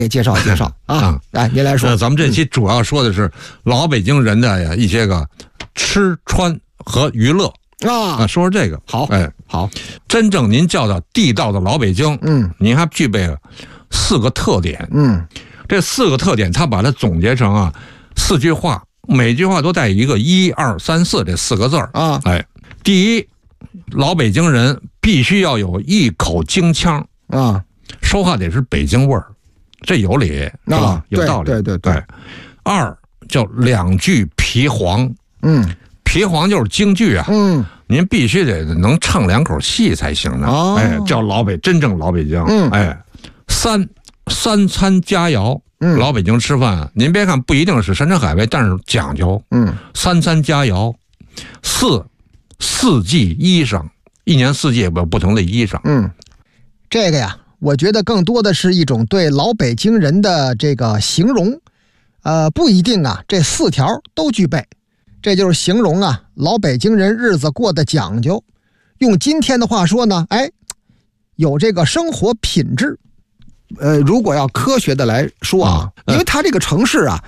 给介绍介绍啊。来，您来说。 咱们这期主要说的是老北京人的一些个吃穿和娱乐说说这个。 好，好， 真正您叫到地道的老北京，您还具备了4个特点，这4个特点他把它总结成4句话，每句话都带一个1、2、3、4这4个字啊。第一，老北京人必须要有一口京腔啊，说话得是北京味儿，这有理是吧？有道理。对。2叫2句皮黄，皮黄就是京剧啊，您必须得能唱2口戏才行呢。叫真正老北京。3餐佳肴，老北京吃饭，您别看不一定是山珍海味，但是讲究。3餐佳肴。4四季衣裳，一年四季有不同的衣裳。 这个呀，我觉得更多的是一种对老北京人的这个形容，不一定这4条都具备。这就是形容老北京人日子过得讲究。用今天的话说呢，有这个生活品质。如果要科学的来说因为它这个城市